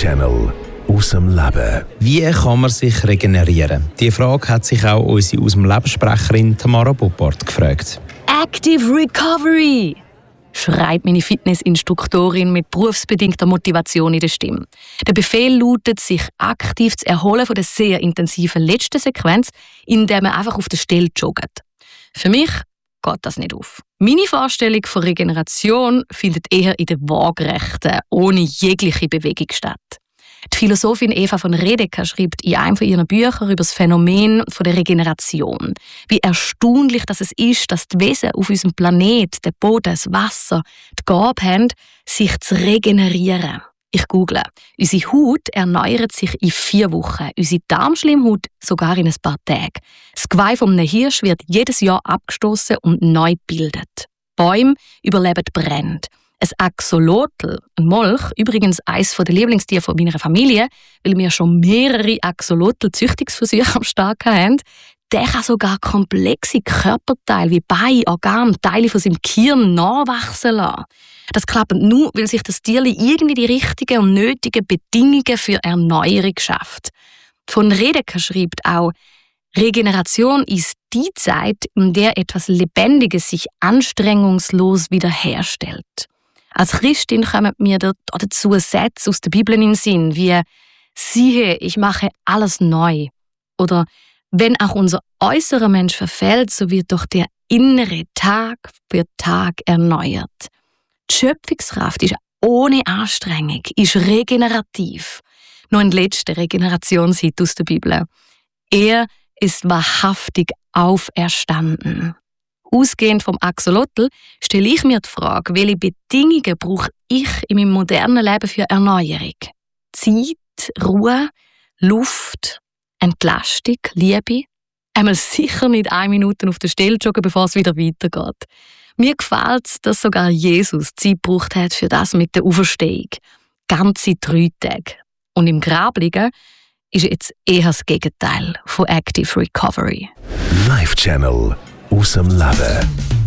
Channel aus dem Leben. Wie kann man sich regenerieren? Die Frage hat sich auch unsere aus dem Lebenssprecherin Tamara Boppard gefragt. Active Recovery, schreit meine Fitnessinstruktorin mit berufsbedingter Motivation in der Stimme. Der Befehl lautet, sich aktiv zu erholen von der sehr intensiven letzten Sequenz, in der man einfach auf der Stelle joggt. Für mich geht das nicht auf. Meine Vorstellung von Regeneration findet eher in der Waagerechten, ohne jegliche Bewegung statt. Die Philosophin Eva von Redeker schreibt in einem von ihren Büchern über das Phänomen der Regeneration. Wie erstaunlich dass es ist, dass die Wesen auf unserem Planeten, der Boden, das Wasser, die Gabe haben, sich zu regenerieren. Ich google. Unsere Haut erneuert sich in 4 Wochen, unsere Darmschleimhaut sogar in ein paar Tagen. Das Geweih von einem Hirsch wird jedes Jahr abgestoßen und neu gebildet. Bäume überleben Brände. Ein Axolotl, ein Molch, übrigens eines der Lieblingstiere von meiner Familie, weil wir schon mehrere Axolotl-Züchtungsversuche am Start haben, der kann sogar komplexe Körperteile wie Beine, Organe, Teile von seinem Gehirn nachwachsen lassen. Das klappt nur, weil sich das Tier irgendwie die richtigen und nötigen Bedingungen für Erneuerung schafft. Von Redeker schreibt auch, Regeneration ist die Zeit, in der etwas Lebendiges sich anstrengungslos wiederherstellt. Als Christin kommen mir dazu Sätze aus der Bibel in den Sinn, wie «Siehe, ich mache alles neu» oder «Wenn auch unser äußerer Mensch verfällt, so wird doch der innere Tag für Tag erneuert». Die Schöpfungskraft ist ohne Anstrengung, ist regenerativ. Noch ein letzter Regenerationshit aus der Bibel. Er ist wahrhaftig auferstanden. Ausgehend vom Axolotl stelle ich mir die Frage, welche Bedingungen brauche ich in meinem modernen Leben für Erneuerung? Zeit, Ruhe, Luft, Entlastung, Liebe? Einmal sicher nicht 1 Minute auf der Stelle joggen, bevor es wieder weitergeht. Mir gefällt es, dass sogar Jesus Zeit gebraucht hat für das mit der Auferstehung. Ganze 3 Tage. Und im Grab liegen ist jetzt eher das Gegenteil von Active Recovery. Life Channel aus dem Leben.